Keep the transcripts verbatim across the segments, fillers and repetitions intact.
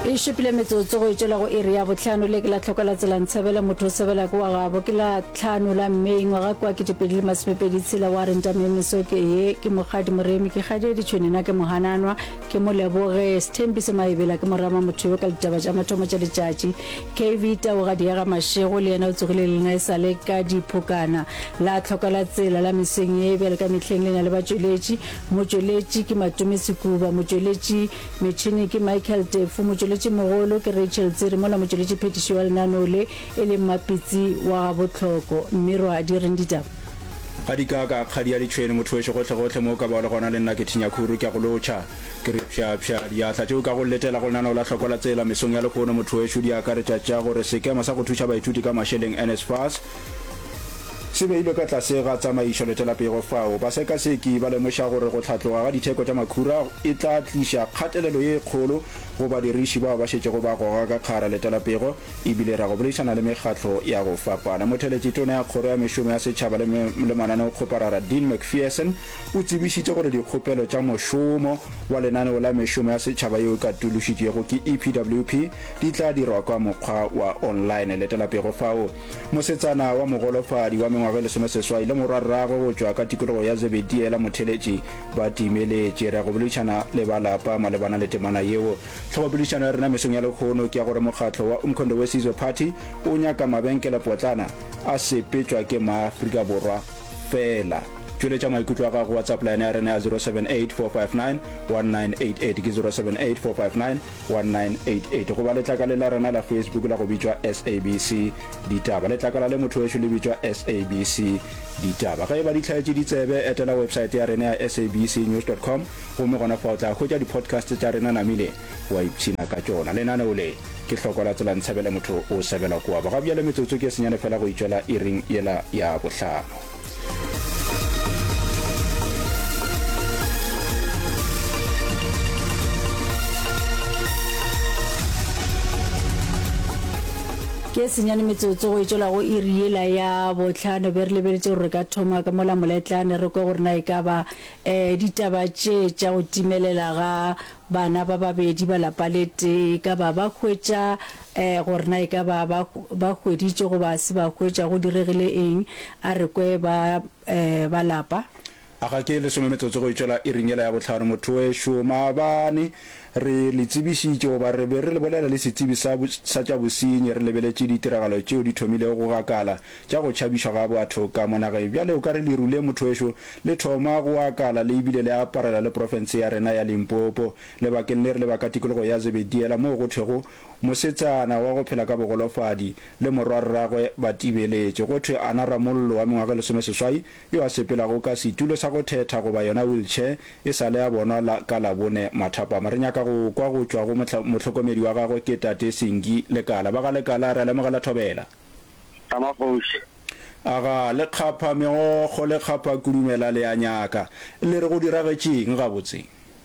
e shopile metsotso go itšela go iri ya botlhano le ke la tlhokola tsela ntshebela motho o sebela ko wa gabo ke la tlhano la Mei ngwaga kwa ke dipedi le masomepedi tshela wa renta memiso ke ye ke mogadi moremi ke gadi ditšhone na ke mohananwa ke moleboge Sthembi se maebela ke morama motho yo ka ditaba tša mathomo tša letšatši K V Tau ga diega mašego le yena o tsogile le nna e sale ka diphokana la tlhokola tsela la meseng ye bjale ka mehleng le na le batšweletši motšweletši ke Matome Sekuba motšweletši metšhini ke Michael Tefu motšweletši mogolo ke Rachel Tsiri mola motšweletši phetišo wa lenanole e le mapitsi wa botlhoko mme ro a direng ditaba ga di ka ka kgadi ya ditšhwene motho we gotlhe gotlhe mo ka ba le gona le nna ke thinya khuru ke go lotšha ke re pša pša diatla tšeo ka go letela go lenana o la tlhokola tsela mesong ya lekgono motho we šo di akaretša tša gore sekema sa go thuša baithuti ka mašeleng NSFAS se beilwe ka tlase ga tsamaišo letelapego fao ba sekaseki ba lemoša gore go tlhatloga ga ditheko tša makhura e tla tliša kgatelelo ye kgolo go badiriši bao ba šetšego ba goga ka kgara letelapego ebile ra go boledišana le mekgatlo ya go fapana motheletši tona ya kgoro ya mešomo ya setšhaba le mananeo kgoparara Dean McPherson o tsebišitše gore dikgopelo tša mošomo wa lenaneo la mešomo ya setšhaba yeo ka tološitšego ke E P W P di tla dirwa kwa mokgwa wa online letelapego fao mosetsana wa mogolofadi wa ngwaga le some seswai le morarrago go tšwa ka tikologo ya Zebediela motheletši ba timeletše re go boledišana le balapa malebana le temana yeo tlhoboledišano ya rena mesong ya lekgono ke ya gore mokgatlo wa Umkhonto we Sizwe Party o nyaka mabenkele potlana a sepetšwa ke maAfrika Borwa fela tšweletša maikutlo a gago WhatsApp line ya rena ya zero seven eight four five nine one nine eight eight ke zero seven eight four five nine one nine eight eight go ba letlakale la rena la Facebook la go bitšwa S A B C ditaba letlakala le motho wešo le bitšwa S A B C ditaba ga e ba ditlhaetše ditsebe etela website ya rena ya S A B C news dot com gomme gona fa o tla hwetša di-podcast tša rena namile wa ipšhina ka tšona lenaneo le ke hlokola tsela ntshebele motho o sebela kua ba ga bjale metsotso ke senyane fela go itšwela iring yela ya bohlano ke senyane metsotso go itšola go iri yela ya botlhano be re lebeletše gore re ka thoma ka mola moletlane re kwa gore na e ka ba um ditaba tše tša go timelela ga bana ba babedi ba lapa lete ka ba ba hwetša um gore na e ka ba ba hweditše go ba se ba hwetša go diregile eng a re kwe ba um ba lapa a ga ke lesome metsotso go itšwela e ringela ya botlhano motho we šo maabane re le tsebišitše goba re be re le bolela le setsebi sa tša bosenyi re lebeletše ditiragalo tšeo di thomilego go gakala tša go tšhabišwa ga batho ka monagae bjale o ka re lerule motho wešo le thoma go akala le ebile le aparela le profense ya rena ya Limpopo lebakeng le re leba ka tikologo ya Zebediela moo go thwego mosetsana wa go phela ka bogolofadi le morwarragwe ba tibeletše go thwe ana ramollo wa mengwaga lesome seswai yo a sepelago ka setulo sa go thetha goba yona wheelchair e sa le ya bonwa ka labone mathapama re nyaka go kwa go tšwa go motlhokomedi wa gagwe ke tate Sengi Lekala ba ga Lekala re lemogela thobela tamafoši aga le kgapha megogo le kgapha kudumela le ya nyaka le re go diragetšeng gabotse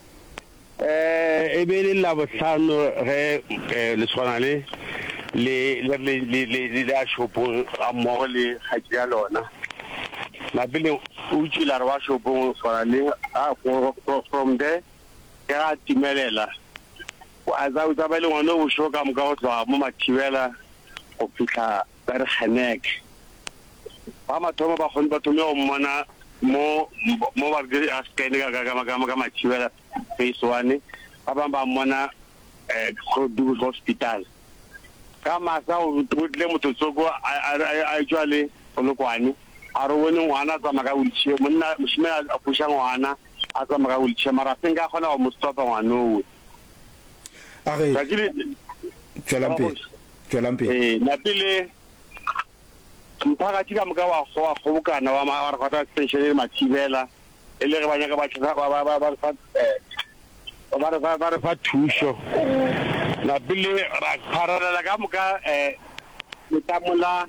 eh e be le la bohlano ge le tshwana le le le le le la shopo a mo le khatsi ya lona la bile o tšila re wa shopo tshwana le a from there ya timelela wa za uza ba le ngwana o shoka mo ka go tloa mo mathibela go fitla ba re khanek ba mathomo ba khone ba thome o mmona mo mo ba dire a skene ka ka ka ka mathibela phase one ba ba ba mmona eh go hospital ka masa o tutle mototsoko a jwale o lokwane a ro wone ngwana tsa maka wheelchair monna moshimela a pusha ngwana a tsa maka wheelchair mara senga khona o mostopa ngwano a re tšwelampe tšwelampe eh na pele mpaka tika mka wa go go bokana wa ma re gota station mathibela e le re banya ka ba tsa ba ba ba ba eh ba ba ba ba thusho na pele ra parala ka mka eh metamola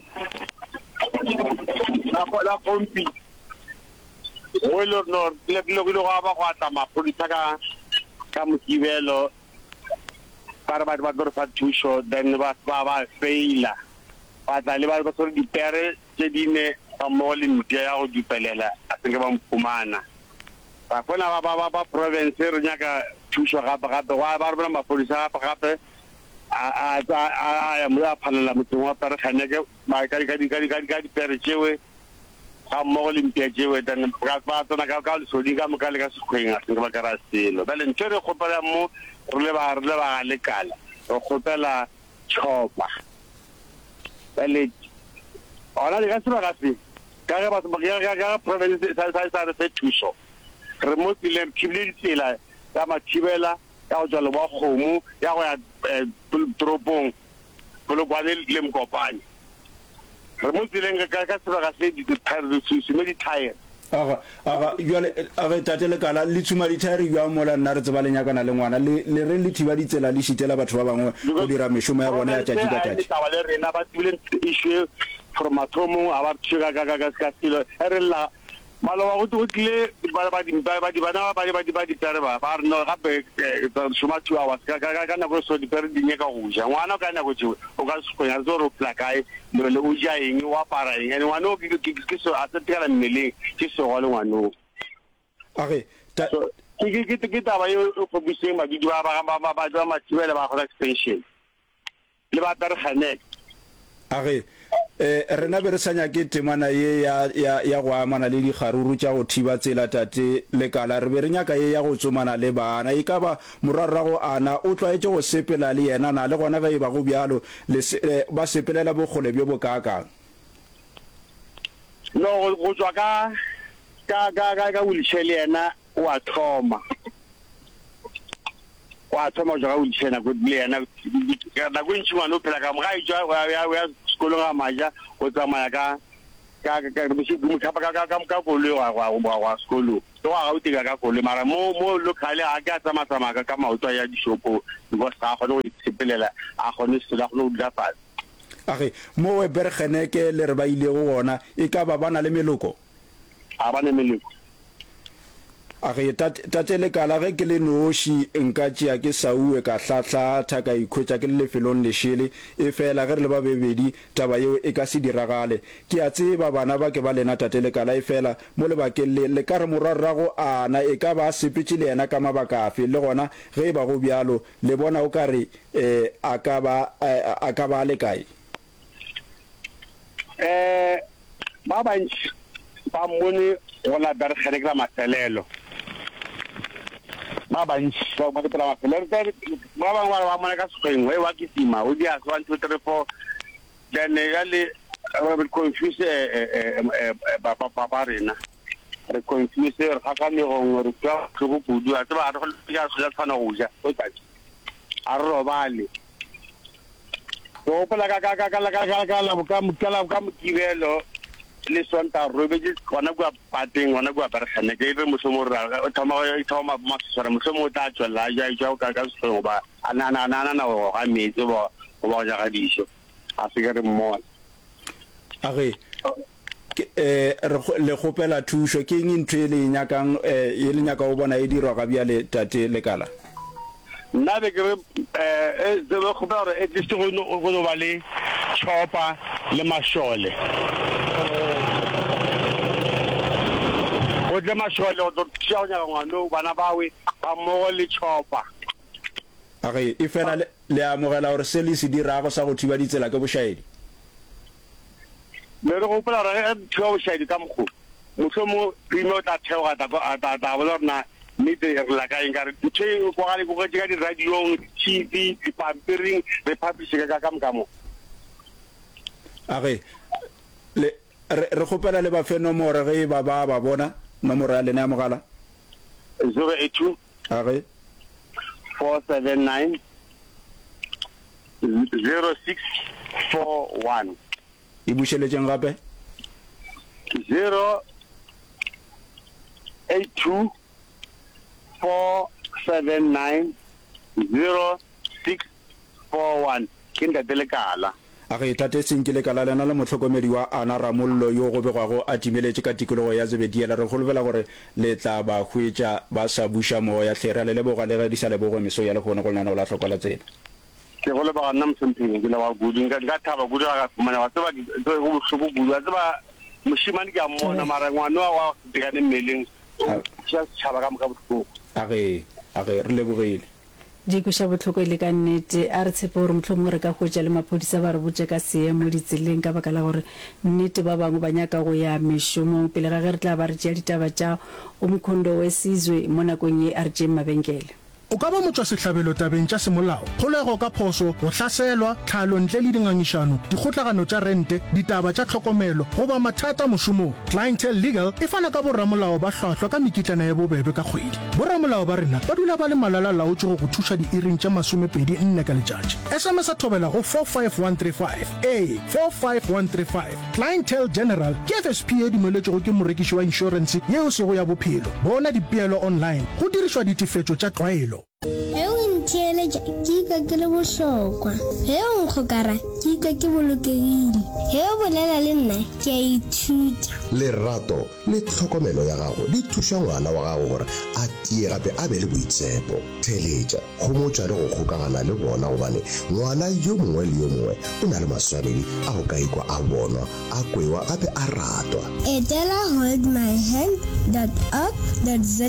la la pompi o lo no le lo lo ga ba go ata mapolisa ka ka mokibelo para ba ba ba fa thusho then ba ba ba faila ba tla le ba ba tsore dipere tse dine ba mo le ntse ya go dipelela a tsenge ba mpumana ba kona ba ba ba province re nyaka thusho ga ba ga ba ba ba mapolisa ga gape a a a mo a phalela motho wa pere khaneke ba ka ka ka ka ka pere tsewe ga mo le mpia tsewe tana ba ba tsana ka ka le sodi ka mo ka le ka sekgwenga se ba ka ra selo ba le ntse re gopela mo re le ba re le ba le kala re gopela chopa ba le ona le ka se ba ka se ka ga ba ba ga province sa sa sa se thuso re mo tile kibile tsela ya mathibela ya go jalo ba khomo ya go ya tropong go kwa le le mkopane re mo tsileng ka ka se ba se di tire se me di tire aga aga yale aga tatele kala le tsuma di tire ya mola nna re tseba le nyakana le ngwana le le re le thiba di tsela le shitela batho ba bangwe go dira meshomo ya bona ya tjatji ka tjatji ba le rena ba tibile issue from atomo a ba tshuka ka ka ka silo re la malo wa go tle ba ba di ba di bana ba ba di ba di tare ba ba no gape shuma two hours ka ka ka na go so di pere di nyeka go ja ngwana ka na go tšwe o ka se go ya zoro plakae le le o ja eng wa para eng ene ngwana o ke ke so a tsetela mmele ke so go le ngwana age ta ke ke ke ta ba yo go buseng ba di ba ba ba ba ba ba mathibela ba go extension le ba tare khanek age eh rena be re sanya ke temana ye ya ya ya go amana le digaruru tša go thiba tsela tate le kala re be re nyaka ye ya go tsomana le bana e ka ba morarra go ana o tlaetse go sepela le yena na le gona ga e ba go bjalo le ba sepelela bogole bjo bokaka no go tswa ka ka ka ka wheelchair le yena wa thoma wa thoma jo ga wheelchair na go le yena na go ntšhwa no phela ka mo ga ijwa ya ya skolo ga maja o tsamaya ka ka ka mo se mo ka ka ka ka go le wa wa wa skolo to wa go tika ka go le mara mo mo locale a ka tsama tsama ka ka maoto ya dishopo go sa go no itshepelela a go ne se la go dula fa age mo we bergeneke le re ba ile go bona e ka ba bana le meloko a bana meloko age tatele kala ge ke le noši nka tšea ke sauwe ka hlatlatha ka ikhwetša ke le lefelong lešele e fela ge re le ba bebedi taba yeo e ka se diragale ke a tseba bana ba ke ba lena tatele kala e fela mo lebakeng le le ka re morwarrago ana e ka ba sepetše le yena ka mabaka afe le gona ge e ba go bjalo le bona o ka re um a ka ba le kae um ba bantši ba mmone go la bergene ke la mafelelo ba bantši ba mo ke la mafelelo ba bangwe ba mona ka sekgweng we wa kisima o dia one two three four then ya le re confuse ba ba ba rena re confuse re ga ka megong re twa go kudu a tsaba re go ya se tsana go ja o tla a robale o pela ka ka ka ka ka ka ka la ka ka ka mokibelo le sonta robedi gona go pateng gona go bergene ke re mosomo ra o thoma o thoma masore mosomo ta tswela ja ja ka ka se ba ana ana ana na go ga metse bo go ja ga diso a se re mo age eh le gopela thuso ke eng ntwe le nyakang eh e le nyaka o bona e dirwa ga bja le tate le kala nna be ke eh ze go gopela e tse go go ba le chopa le mashole o le mashole o tšea nya ngwana bana bawe ba mo le chopa age e fela le amogela gore se le se dirago sa go thiba ditsela ke bošaedi le re go pela re thiba bošaedi ka mokgo mohlomong prime o tla theoga ta ta bola rena nnete re la ka eng ka re ntho go ga le go ka di radiong T V dipampiring re publishe ka ka mokamo age le re gopela le ba fe nomoro ge ba ba ba bona nomoro ya lena ya mogala zero eight two age four seven nine zero six four one e bušeletšeng gape zero eight two four seven nine zero six four one ke ntate lekala age tate senkile kala lena le motlhokomedi wa ana ramollo yo go begwago a timeletše ka tikologo ya zebediela re golobela gore le tla ba hwetša ba sa buša moya tlhera le leboga le ge di sa lebogo meso ya lekgone go lena o la tlhokola tsela ke go leboga nna mosempeng ke la wa gudu nka thaba gudu ga fumana wa tseba go bohloko gudu wa tseba moshimane ke a mmona mara ngwana wa tekane mmeleng tša setšhaba ka moka bohloko age age re lebogile di kuša botlhoko ile ka nnete a re tshepe gore motlhomongwe re ka hwetša le maphodisa ba re botse ka seemo ditseleng ka baka la gore nnete ba bangwe ba nyaka go ya mešomong pele ga ge re tla ba re tšea ditaba tša Umkhondo Wesizwe mo nakong ye a re tšeng mabenkele. O ka ba motswa sehlabelo tabeng tša semolao, kgolego ka phoso, go hlaselwa, tlhalo ntle le dingangišano, dikgotlagano tša rente, ditaba tša tlhokomelo, goba mathata mošomong. Clientele Legal e fana ka borramolao ba hlwahlwa ka mekitlana ya bobebe ka kgwedi. Borramolao ba rena ba dula ba le malala laotše go go thuša diiring tša masomepedi nne ka letšatši. S M S a thobela go four five one three five, a four five one three five. Clientele General ke F S P e dumeletšego ke morekiši wa insurance yeo sego ya bophelo. Bona dipeelo online go dirišwa ditifetšo tša tlwaelo. He o ntheeletša ke ikwa ke le bohlokwa, he o nkgokara ke ikwa ke bolokegile, he o bolela le nna ke a ithuta. Lerato le tlhokomelo ya gago di thuša ngwana wa gago gore a tie gape a be le boitshepo. Theeletša gomotša le go kgokagana le bona gobane ngwana yo mongwe le yo mongwe o na le maswabedi a go ka ikwa a bonwa, a kwewa gape a ratwa. Etela hold my hand dot org dot za.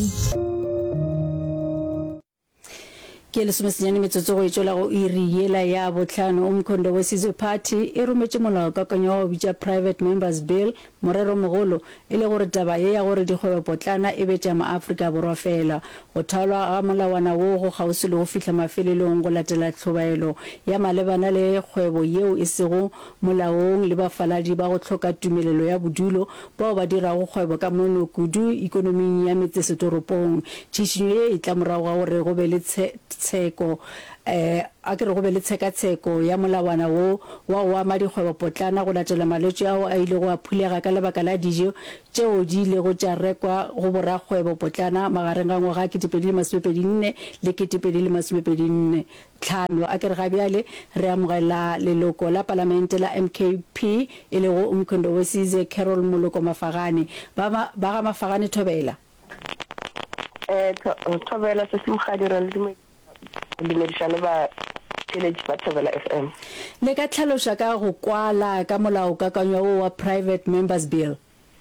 Ke le somesenyane metsotso go etsela go iri yela ya botlhano Umkhondo Wesizwe Party e rometše molao ka kanyo wa bitša Private Members Bill morero mogolo e le gore taba ye ya gore dikgwebo potlana e betša maAfrika borwa fela go thalwa ga molawana wo go gausi le go fihla mafelelong go latela tlhobaelo ya malebana le kgwebo yeo e sego molaong le bafaladi ba go tlhoka tumelelo ya bodulo bao ba dirago kgwebo ka mono kudu ikonoming ya metsesetoropong. Tšhišinyo ye e tla morago ga gore go be le tsheko eh a ke re go be le tshekatsheko ya molawana wo wa wa ma dikgwebo potlana go latela malwetši ao a ile go a phulega ka lebaka la dijo tšeo di ile go tša rekwa go bora kgwebo potlana magareng ga ngwaga ke dipedi le masomepedi nne le ke dipedi le masomepedi nne tlhano. A ke re ga bjale re amogela leloko la palamente la M K P e le go Umkhondo Wesizwe Carol Moloko Mafagane ba ba ga Mafagane thobela eh thobela se simkhadira le dimedishane ba teletši ba Thobela F M. Le ka tlhaloša ka go kwala ka molao ka kanyo wa Private Members Bill.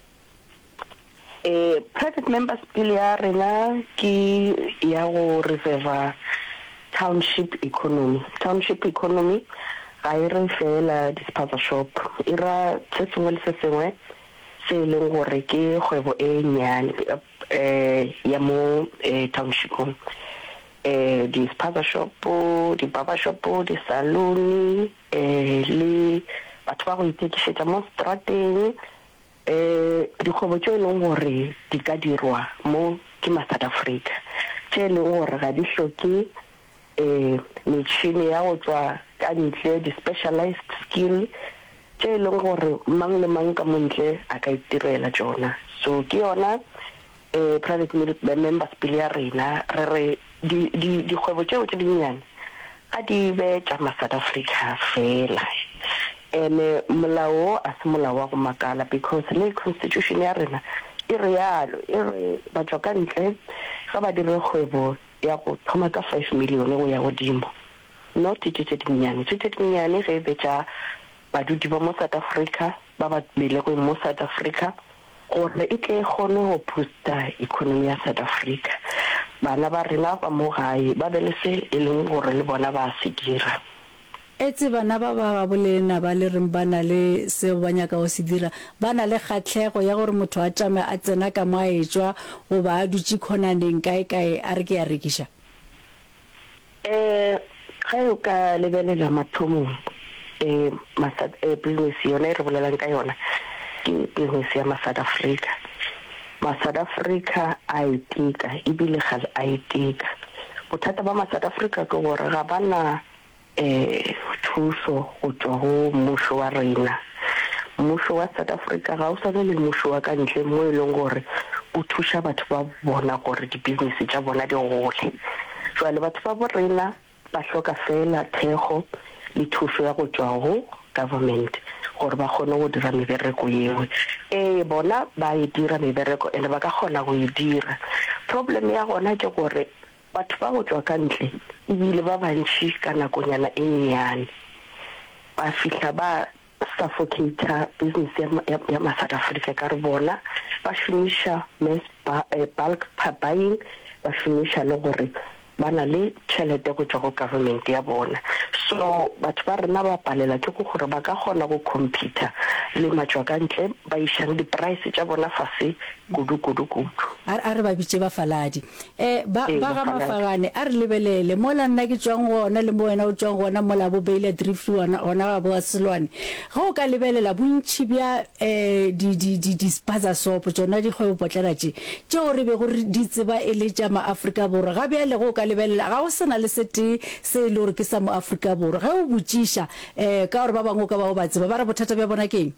Eh Private Members Bill ya rena ki ya go reserve township economy. Township economy ga e re fela dispenser shop. Ira se sengwe le se sengwe se leng gore ke kgwebo e nyane eh ya mo township. Eh di spaza shop, di baba shop, di salon, eh le batho ba go itekišetša mo strateng, eh dikgwebo tšeo e leng gore di ka dirwa mo ke ma South Africa tše e leng gore ga di hloke eh metšhini ya go tswa ka ntle, di specialized skill tše e leng gore mang le mang ka montle a ka itirela tšona. So ke yona eh Private Members Bill ya rena re re di di di kgwebo tšeo tše dinnyane ga di betša ma South Africa fela. Ene molao a se molao wa go makala because le constitution ya rena e re yalo e re batho ka ntle ga ba dire kgwebo ya go thoma ka five million go ya godimo not tše tše dinnyane tše tše dinnyane ge e betša badudi ba mo South Africa ba ba bile go mo South Africa gore e tle kgone go boosta economy ya South Africa. Bana ba rena ba mo gae ba be le se e leng gore le bona ba se dira. Etse bana ba ba bolena ba le reng bana le se ba nyaka go se dira bana le kgatlhego ya gore motho a tšame a tsena ka maetšwa go ba a dutše khonaneng kae kae a re ke ya rekiša. Eh ga o ka lebelela mathomong eh masad eh business yona e re bolelang ka yona ke business ya ma South Africa. Ma South Africa a itika ebile ga a itika. Bothata ba ma South Africa ke gore ga bana eh thuso go tswa go mmušo wa rena. Mmušo wa South Africa ga o sa le mmušo wa ka ntle mo e leng gore o thuša batho ba bona gore di business tša bona di gole. Jwale batho ba bo rena ba hloka fela thego le thuso ya go tswa go government gore ba kgone go dira mebereko yeo. Eh bona ba e dira mebereko ene ba ka kgona go e dira. Problem ya gona ke gore batho ba go tswa ka ntle ebile ba bantši ka nakonyana e nnyane ba fihla ba suffocate business ya ya ma South Africa ka re bona ba šomiša mass bulk buying ba šomiša le gore ba na le tšhelete go tswa go government ya bona. So batho ba rena ba palela ke go gore ba ka kgona go computer le matšwa ka ntle ba išang di-price tša bona fase kudu-kudu-kudu. a re ba bitse ba faladi eh ba ba ga Mafagane a re lebelele mo la nna ke tswang gona le mo wena o tswang gona mo la bo beile drift wana ona ba bo Selwane ga o ka lebelela bontši bja eh di di di di spaza soap tsona di go botlana tše tšeo re be go re di tseba e le tša maAfrika Borwa ga bjale go ka lebelela ga o sena le sete se le gore ke sa moAfrika Borwa ga o botšiša eh ka gore ba bangwe ka ba o ba tseba ba re bothata bja bona keng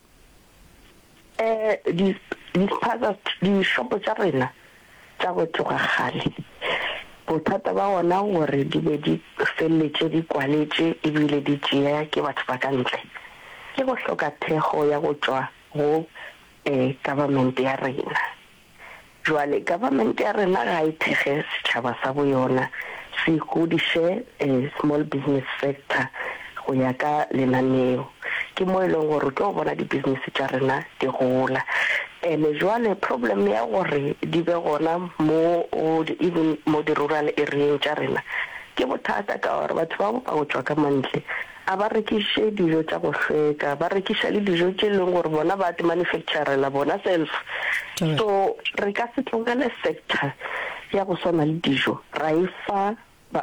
eh di di spaza di shop tša rena tša go tloga gale bothata ba ona gore di be di felletše di kwaletše ebile di tšea ke batho ba ka ntle ke go hloka thego ya go tswa go eh government ya rena. Jwale government ya rena ga e thege setšhaba sa bo yona se godiše small business sector go ya ka lenaneo ke mo e leng gore ke go bona di-business tša rena di gola. And jwale problem ya gore di be gona mo even mo di-rural area tša rena ke bothata ka gore batho ba bopa go tswa ka mantle a ba rekiše dijo tša go hlweka ba rekiša le dijo tše leng gore bona ba te manufacturela bona self. So re ka se tlogele sector ya go swana le dijo ra e fa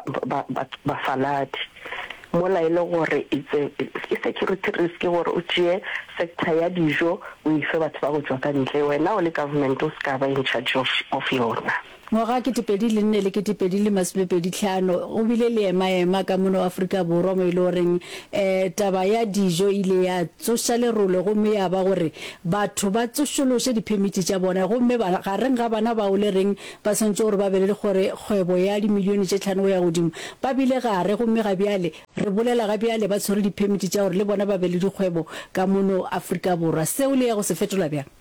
bafaladi mola e le gore it's a security risk gore o tšee sector ya dijo o ife batho ba go tswa ka ntle wena o le government o ska ba in charge of, of yona. Ngwaga ke tipedi le nne le ke tipedi le masomepedi tlhano o bile le ema ema ka mono Afrika Borwa mo ile goreng eh taba ya dijo ile ya social role go me ya ba gore batho ba tsošološe di-permit tša bona go me ba ga reng ga bana ba o le reng ba sentse gore ba bele le gore kgwebo ya dimilione tše tlhano ya godimo ba bile gare go me ga bjale re bolela ga bjale ba tshwere di-permit tša gore le bona ba bele dikgwebo ka mono Afrika Borwa seo le ya go se fetola bjang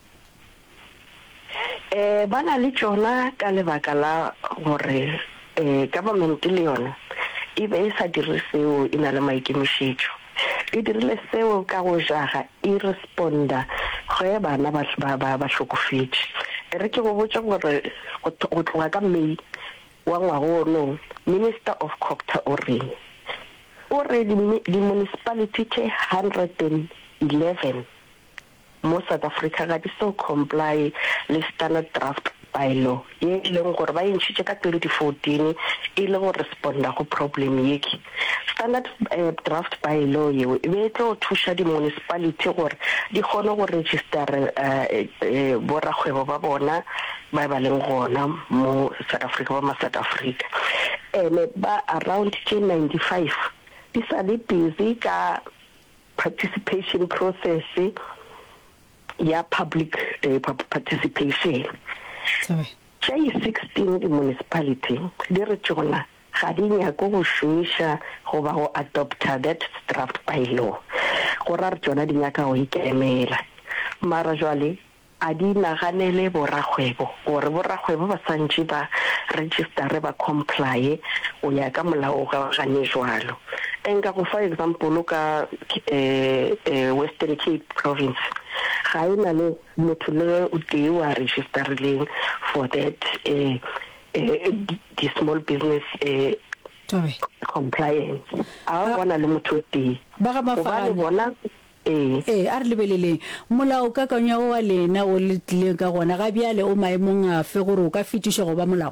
eh bana le tsona ka lebaka la gore eh government le yona e be e sa dire seo e na le maikemišetšo e dirile seo ka go jaga e responda ge bana ba ba ba hlokofetše re ke go botša gore go tloga ka May wa ngwaga ono Minister of Copter o reng o re di municipality tše one hundred eleven mo South Africa ga di so comply le standard draft bylaw ye e leng gore ba intšhitše ka twenty fourteen e le go responda go problem yeke standard uh, draft bylaw yeo e be e tlo thuša di-municipality gore di kgone go registere uh, uh, borakgwebo ba bona ba ba leng gona mo South Africa ba ma South Africa ene ba around tše ninety-five di sa le busy ka participation process ya public uh, participation. Sorry. Tšei sixteen di-municipality di re tšona ga di nyako go šomiša goba go adopta that draft bylaw gore re tšona di nyaka go ikemela mara jwale a di naganele borakgwebo gore borakgwebo ba santše ba registere ba comply go ya ka molao ga gane jwalo enka go fa example ka eh, eh, Western Cape province ga ena le motho le o tee wa registerileng for that eh, eh, the small business eh, compliance a bona le motho o tee ba ga Mafagane bona eh eh a re lebelele molao ka kanya wa lena o le tlile ka gona ga bjale o maemong a fe gore o ka fetiša go ba molao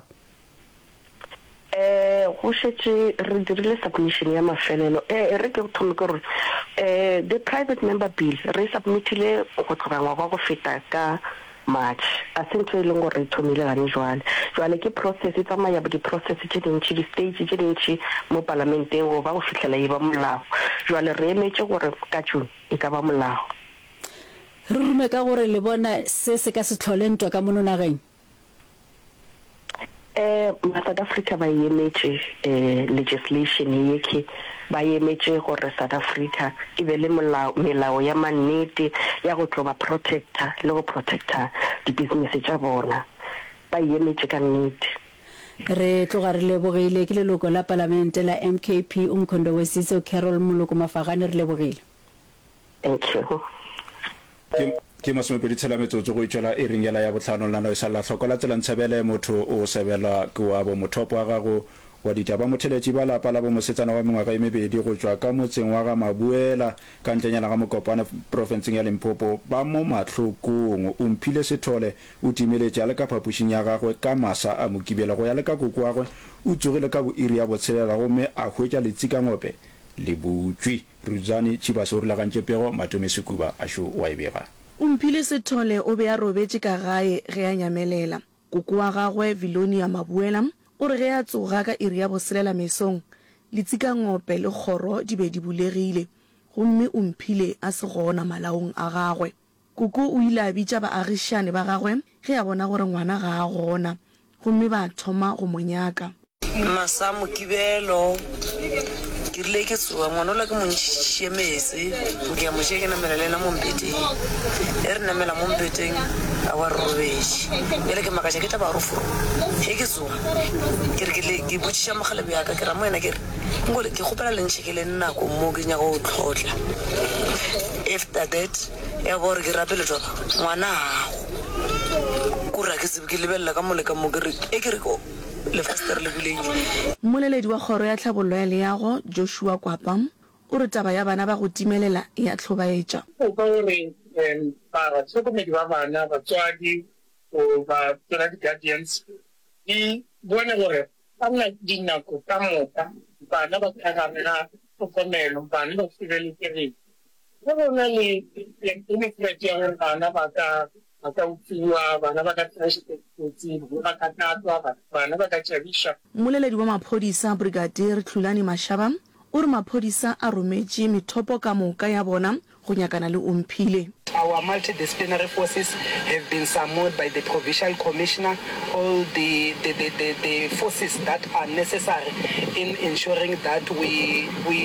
eh go šetše re dirile submission ya mafelelo eh re ke thome ke gore eh the private member bill re submitile go tloga ngwaga go feta ka March a sentse le gore re thomile gane jwale jwale ke process e tsamaya ba di-process tše dintši di-stage tše dintši mo parlamenteng go ba go fitlhela e ba molao jwale re emetše gore ka June e ka ba molao re rume ka gore le bona se se ka se tlhole ntwa ka mono nageng eh South Africa ba emetše eh legislation yeke ba emetše gore South Africa e be le molao melao ya mannete ya go tloba protector le go protector di-business tša bona ba emetše ka nnete re tloga re lebogile ke leloko la palamente la M K P Umkhondo Wesiso Carol Moloko Mafagane re lebogile thank you ke masomepedi tshela metsotso go itšwela e ringela ya botlhano lana e sa la tlhokola tsela ntshebele motho o sebela ke wa bo mothopo wa gago wa ditaba motheletši ba lapa la bomosetsana wa mengwaga e mebedi go tšwa ka motseng wa ga Mabuela ka ntlenyana ga Mokopane profenseng ya Limpopo ba mo mahlokong. Umphile Sethole o timeletše a le ka phapušing ya gagwe ka masa a mokibela go ya le ka koko wagwe o tsogile ka boiri ya botshelela gomme a hwetša letsika ngope le butswi. Ruzani Chibaso re lagantše pego Matome Sekuba a šo wa ebega. Umphile Sethole o be a robetše ka gae ge a nyamelela. Koko wa gagwe Vilonia Mabuela o re ge a tsoga ka iri ya boselela mesong letsika ngope le kgoro di be di bulegile gomme Umphile a se gona malaong a gagwe. Koko o ile a bitša baagišane ba gagwe ge a bona gore ngwana ga a gona gomme ba thoma go monyaka. Masa mokibelo ke rile ke tsoga ngwana ola ke montšhie mese ke ya moše ke namela lena mo mpeteng e re namela mo mpeteng a wa robetše bjale ke makatša ke taba roforo ge ke tsoga ke re ke botšiša mogalebi yaka ke ra mo ena ke re nkole ke kgopela lentšhekele nnako mo ke nyaka go tlhotlha after that ya gore ke rapele jwaka ngwana gago kora ke sebe ke lebelela ka mole ka mo ke re e ke re ko lefaster le buleng. Moleledi wa kgoro ya tlhabollo ya leago Joshua Kwapa o re taba ya bana ba go timelela ya tlhobaetša. O ka gore em ba tlhokomedi ba bana batswadi o ba tsona di-guardians di bone gore ka nna dinako ka moka bana ba tlhagamela tlhokomelo bana ba sireletsegile. Go bona le threat ya gore bana ba ka Moleledi wa maphodisa Brigadier Tlhulani Mashaba o re maphodisa a rometše methopo ka moka ya bona go nyakana le Umphile. Our multidisciplinary forces have been summoned by the Provincial Commissioner, all the the, the, the, the forces that are necessary in ensuring that we we